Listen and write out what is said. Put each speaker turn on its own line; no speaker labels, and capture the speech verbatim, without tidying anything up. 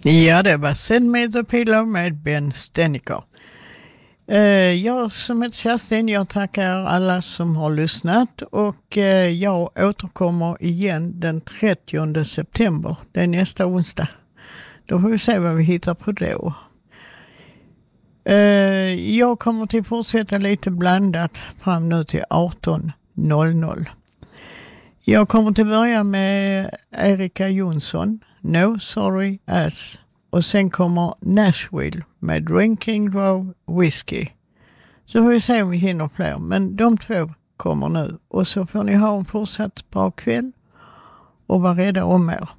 Ja, det var Send Me The Pillow med Ben Steniker. Uh, jag som heter Kerstin, jag tackar alla som har lyssnat och uh, jag återkommer igen den trettionde september. Det är nästa onsdag. Då får vi se vad vi hittar på då. Uh, jag kommer till fortsätta lite blandat fram nu till arton noll noll. Jag kommer till börja med Erika Jonsson, No Sorry Ass. Och sen kommer Nashville med Drinking Row Whiskey. Så får vi se om vi hinner fler. Men de två kommer nu. Och så får ni ha en fortsatt bra kväll. Och vara rädda om er.